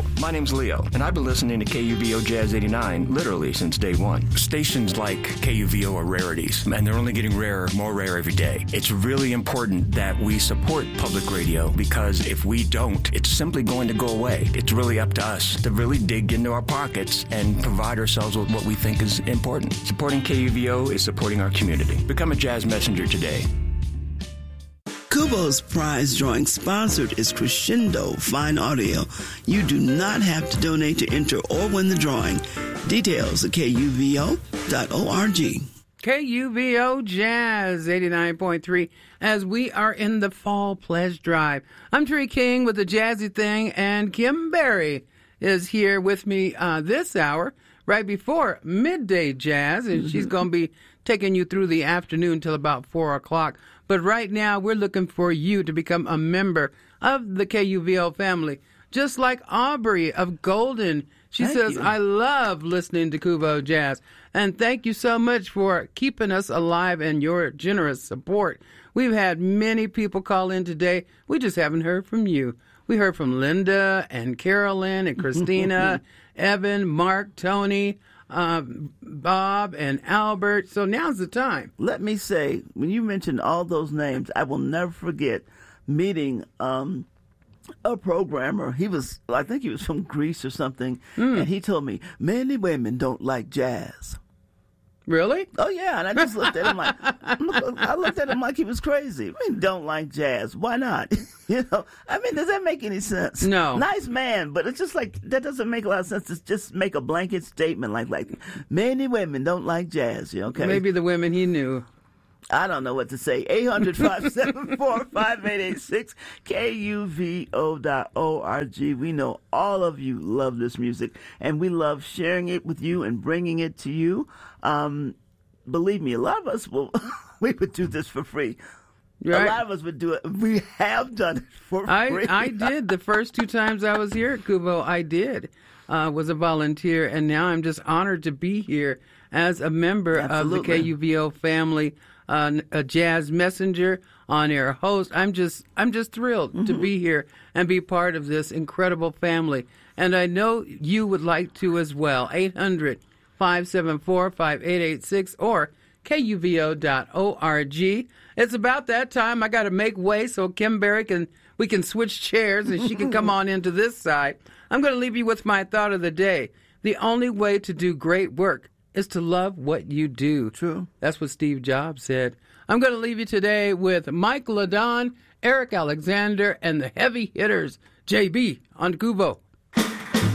Hello, my name's Leo, and I've been listening to KUVO Jazz 89 literally since day one. Stations like KUVO are rarities, and they're only getting rarer, more rare every day. It's really important that we support public radio, because if we don't, it's simply going to go away. It's really up to us to really dig into our pockets and provide ourselves with what we think is important. Supporting KUVO is supporting our community. Become a jazz messenger today. Kubo's prize drawing sponsored is Crescendo Fine Audio. You do not have to donate to enter or win the drawing. Details at kuvo.org. KUVO Jazz 89.3 as we are in the fall pledge drive. I'm Tree King with the Jazzy Thing, and Kim Berry is here with me this hour right before Midday Jazz, and she's going to be taking you through the afternoon till about 4 o'clock. But right now, we're looking for you to become a member of the KUVO family. Just like Aubrey of Golden. She says, I love listening to Kubo Jazz. And thank you so much for keeping us alive and your generous support. We've had many people call in today. We just haven't heard from you. We heard from Linda and Carolyn and Christina, Evan, Mark, Tony, Bob and Albert. So now's the time. Let me say, when you mentioned all those names, I will never forget meeting a programmer. I think he was from Greece or something, and he told me, many women don't like jazz. Really? Oh, yeah. And I just looked at him like he was crazy. I mean, don't like jazz. Why not? Does that make any sense? No. Nice man, but it's just like, that doesn't make a lot of sense to just make a blanket statement like many women don't like jazz. Okay? Maybe the women he knew. I don't know what to say. 800-574-5886, KUVO.org. We know all of you love this music, and we love sharing it with you and bringing it to you. Believe me, a lot of us we would do this for free. Right. A lot of us would do it. We have done it for free. I did. The first 2 times I was here at Kubo, I did. Was a volunteer, and now I'm just honored to be here as a member of the KUVO family. A jazz messenger, on-air host. I'm just thrilled to be here and be part of this incredible family. And I know you would like to as well. 800-574-5886 or KUVO.org. It's about that time. I got to make way so Kim Berry we can switch chairs and she can come on into this side. I'm going to leave you with my thought of the day. The only way to do great work is to love what you do. True. That's what Steve Jobs said. I'm going to leave you today with Mike LaDon, Eric Alexander, and the Heavy Hitters, JB on Kubo.